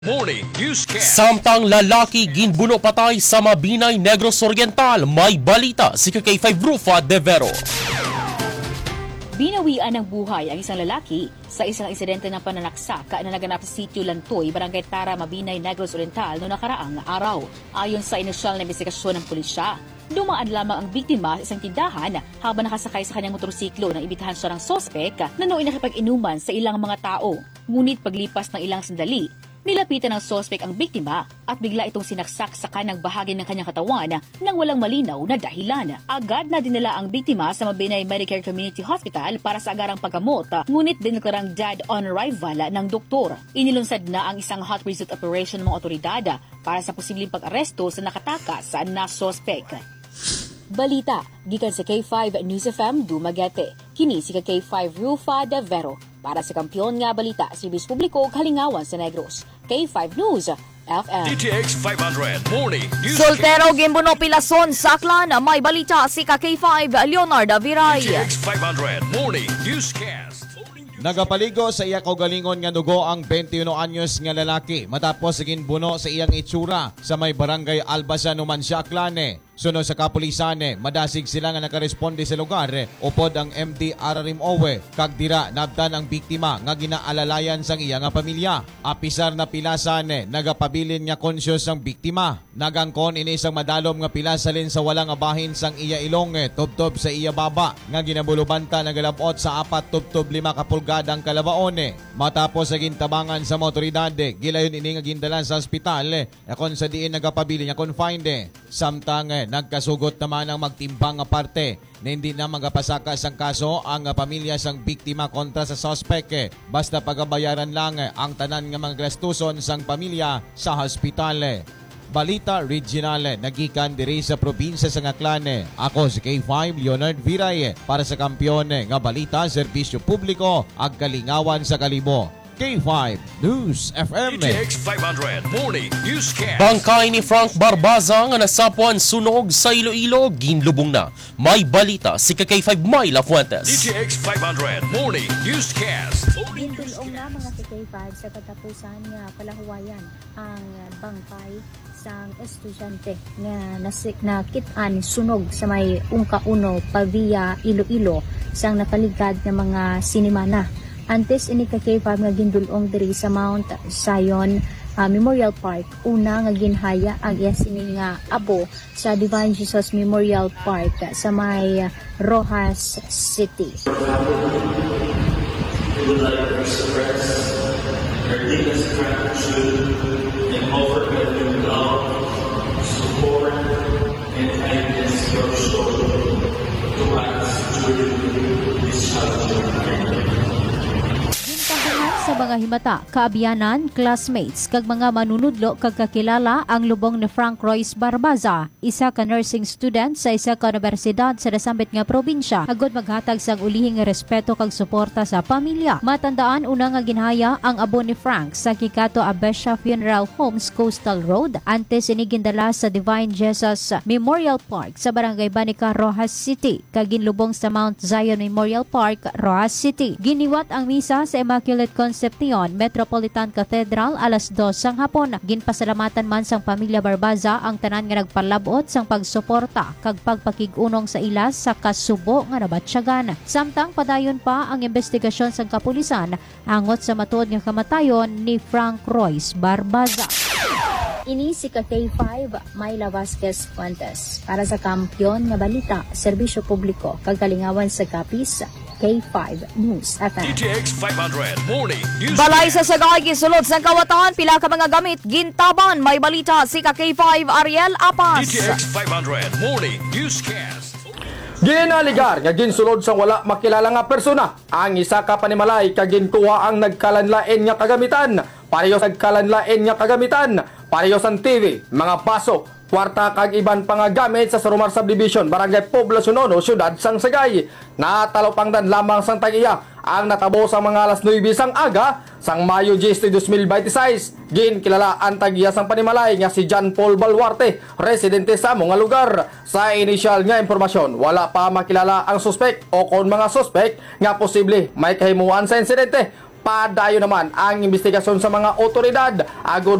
Morning Newscast. Samtang lalaki ginbuno patay sa Mabinay, Negros Oriental, may balita si K5 Rufa de Vero. Binawian ng buhay ang isang lalaki sa isang insidente ng pananaksak na naganap sa Sitio Lantoy, Barangay Tara, Mabinay, Negros Oriental noong nakaraang araw. Ayon sa inisyal na investigasyon ng pulisya, dumaan lamang ang biktima sa isang tindahan habang nakasakay sa kanyang motorsiklo nang ibitahan siya ng sospek na nooy nakipag-inuman sa ilang mga tao. Ngunit paglipas ng ilang sandali, nilapitan ng sospek ang biktima at bigla itong sinaksak sa kanang bahagi ng kanyang katawan nang walang malinaw na dahilan. Agad na dinala ang biktima sa Mabinay Medicare Community Hospital para sa agarang paggamot, ngunit dineklarang dead on arrival ng doktor. Inilunsad na ang isang hot pursuit operation ng mga otoridad para sa posibleng pag-aresto sa nakatakas na sospek. Balita, gikan sa K5 News FM Dumaguete. Kini si K5 Rufa de Vero. Para sa Kampiyon nga balita, Service Publiko Kalingawan sa Negros. K5 News FM. DTX 500 Morning Newscast. Soltero gimbuno pilason sa Aklan, may balita si K5 Leonard Viray. DTX 500 Morning Newscast. Nagapaligo sa iya kaugalingon nga dugo ang 21 anyos nga lalaki matapos ginbuno sa iyang itsura sa may barangay Albasan, Numancia, Aklan. Sunod sa kapulisan, madasig sila nga nakaresponde sa lugar upod ang MD Ararim Owe kag dira nabtan ang biktima nga ginaalalayan sang iya nga pamilya. Apisar na pilasan nagapabilin nga conscious ang biktima. Nagangkon ini sang madalom nga pilasalin sa walang abahin sang iya ilong tubtob sa iya baba nga ginabulubanta nagalabot sa 4.5 kapulgadang kalabaon. Matapos sa gintabangan sa motoridad, gilayon ini nga gindalan sa ospital akon sa diin nagapabilin nga confined. Samtang nagkasugot naman ang magtimbang nga parte na hindi na magapasakas ang kaso ang pamilya sang biktima kontra sa sospek. Basta pagabayaran lang ang tanan nga mga gastuson sang pamilya sa hospital. Balita Regional, nagikan diri sa probinsya sa Aklan. Ako si K5 Leonard Viray para sa Kampiyon nga balita, serbisyo publiko ag kalingawan sa kalimo. K5 News FM. DTX 500 Morning Newscast. Bangkay ni Frank Barbaza nga nasapuan sunog sa Iloilo, ginlubong na. May balita si K5 Myla Fuentes. DTX 500 Morning Newscast. Gintulong na mga K5 sa katapusan nga palahuwayan ang bangkay sang estudyante nga nakitaan sunog sa may Ungka-Uno, Pavia, Iloilo sang napaligad ng mga sinimana. Antes ini K5 nga gindulong diri sa Mount Zion Memorial Park. Una nga ginhaya ang sini nga abo sa Divine Jesus Memorial Park sa may Rojas City. We would like to express our deepest gratitude and overwhelming love, support, and kindness you have shown to us during this challenging time. Sa mga himata, kaabiyanan, classmates, kag mga manunudlo kag kakilala ang lubong ni Frank Royce Barbaza, isa ka nursing student sa isa ka universidad sa nasambit nga probinsya, agod maghatag sang ulihing respeto kag suporta sa pamilya. Matandaan una nga ginhaya ang abo ni Frank sa Kikato Abesha Funeral Homes Coastal Road, antes inigindala sa Divine Jesus Memorial Park sa Barangay Banica, Rojas City, kag ginlubong sa Mount Zion Memorial Park, Rojas City. Giniwat ang misa sa Immaculate Concepcion Metropolitan Cathedral alas 2 sang hapon. Ginpasalamatan man sang pamilya Barbaza ang tanan nga nagpalabot sang pagsuporta kag pagpakig-unong sa ilas sa kasubo nga nabatsyagan. Samtang padayon pa ang investigasyon sang kapulisan angot sa matuod nga kamatayon ni Frank Royce Barbaza. Ini si K5 Myla Vasquez Fuentes para sa Kampiyon nga balita, serbisyo publiko kag kalingawan sa kapis. K5 News FM. DTX 500 Morning Newscast. Balay sa sagay gisulod sa kawatan, pila ka mga gamit gintaban. May balita si K5 Ariel Apas. DTX 500 Morning Newscast. Ginaligar nga ginsulod sa wala makilala nga persona ang isa ka panimalay kag ginkuha ang nagkalanlain nga kagamitan. Pareho sa nagkalanlain nga kagamitan, pareho sa TV, mga baso, kwarta kag iban pa nga gamit sa Sarumar Subdivision, Barangay Poblacion 1, Syudad sang Sagay. Natalopangdan lamang sang tag-iya ang natabo sa mga alas 9 sang aga sang Mayo 10, 2026. Ginkilala ang tag-iya sang panimalay nga si John Paul Balwarte, residente sa mga lugar. Sa inisyal nga impormasyon, wala pa makilala ang suspek o kon mga suspek nga posible may kahimuan sa insidente. Padayo naman ang investigasyon sa mga otoridad agod